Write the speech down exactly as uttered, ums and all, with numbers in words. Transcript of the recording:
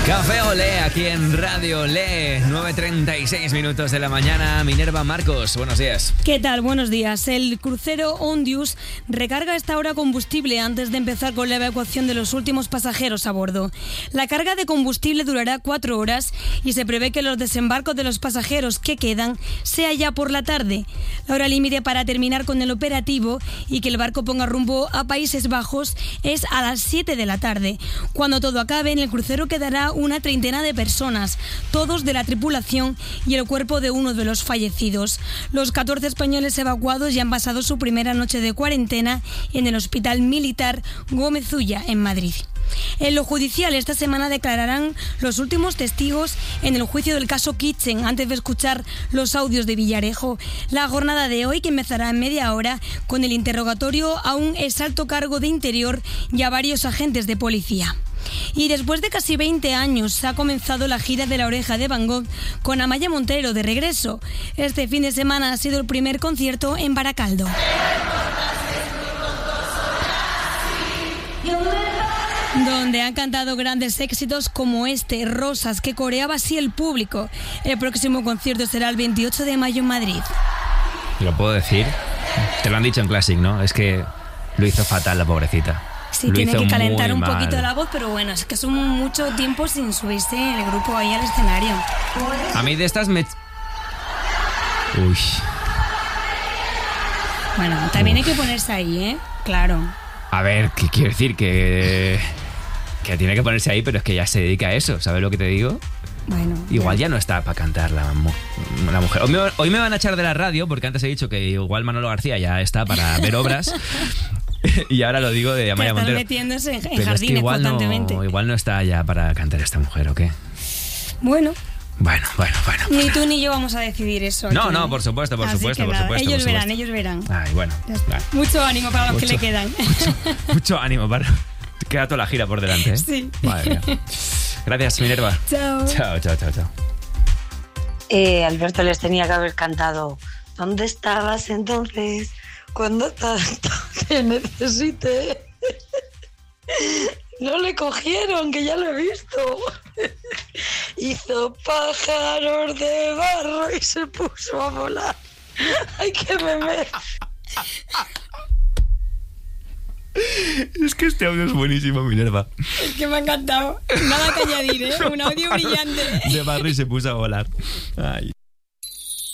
Café Olé, aquí en Radio Olé, nueve treinta y seis minutos de la mañana. Minerva Marcos, buenos días. ¿Qué tal? Buenos días. El crucero Ondius recarga a esta hora combustible antes de empezar con la evacuación de los últimos pasajeros a bordo. La carga de combustible durará cuatro horas y se prevé que los desembarcos de los pasajeros que quedan sea ya por la tarde. La hora límite para terminar con el operativo y que el barco ponga rumbo a Países Bajos es a las siete de la tarde. Cuando todo acabe, en el crucero quedará una treintena de personas, todos de la tripulación y el cuerpo de uno de los fallecidos. Los catorce españoles evacuados ya han pasado su primera noche de cuarentena en el Hospital Militar Gómez Ulla, en Madrid. En lo judicial, esta semana declararán los últimos testigos en el juicio del caso Kitchen, antes de escuchar los audios de Villarejo. La jornada de hoy, que empezará en media hora, con el interrogatorio a un exalto cargo de Interior y a varios agentes de policía. Y después de casi veinte años ha comenzado la gira de La Oreja de Van Gogh con Amaya Montero de regreso. Este fin de semana ha sido el primer concierto en Baracaldo, donde han cantado grandes éxitos como este, Rosas, que coreaba así el público. El próximo concierto será el veintiocho de mayo en Madrid. ¿Lo puedo decir? Te lo han dicho en Classic, ¿no? Es que lo hizo fatal la pobrecita. Sí, lo tiene que calentar un mal. poquito la voz, pero bueno, es que son mucho tiempo sin subirse el grupo ahí al escenario. A mí de estas me... Uy. Bueno, también Uf. hay que ponerse ahí, ¿eh? Claro. A ver, ¿qué quiero decir? Que... Que tiene que ponerse ahí, pero es que ya se dedica a eso, ¿sabes lo que te digo? Bueno, Igual ya, ya no está para cantar la, mu- la mujer. Hoy me, hoy me van a echar de la radio, porque antes he dicho que igual Manolo García ya está para ver obras. Y ahora lo digo de Amaya están Montero. metiéndose en, en Pero es que jardines igual constantemente. no, igual no está ya para cantar esta mujer, ¿o qué? Bueno, Bueno, bueno, bueno. ni tú ni yo vamos a decidir eso. No, aquí, no, ¿eh? por supuesto, por Así supuesto, que por nada, supuesto. Ellos por verán, supuesto. ellos verán. Ay, bueno. Ya está. Vale. Mucho ánimo para los Mucho, que le quedan. Mucho, mucho ánimo para... Queda toda la gira por delante, ¿eh? Sí. Madre mía. Gracias, Minerva. Chao. Chao, chao, chao, chao. Eh, Alberto les tenía que haber cantado ¿dónde estabas entonces cuando tanto te necesité? No le cogieron, que ya lo he visto. Hizo pájaros de barro y se puso a volar. Ay, qué meme. Es que este audio es buenísimo, Minerva. Es que me ha encantado. Nada que añadir, ¿eh? Un audio brillante. De barro y se puso a volar. Ay.